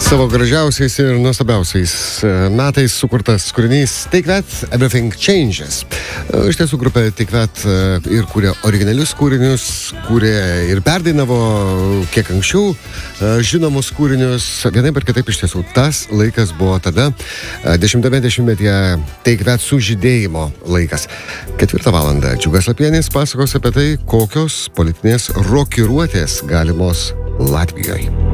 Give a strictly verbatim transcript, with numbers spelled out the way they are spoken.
Savo gražiausiais ir nuostabiausiais metais sukurtas kūrinys Take That, Everything Changes. Iš tiesų grupė Take That ir kūrė originalius kūrinius, kūrė ir perdainavo kiek anksčiau žinomus kūrinius. Vienaip ir kitaip iš tiesų tas laikas buvo tada, dešimtame dešimtmetyje Take That sužydėjimo laikas. Ketvirtą valandą Džiugas Lapienis pasakos apie tai, kokios politinės rokiruotės galimos Latvijoje.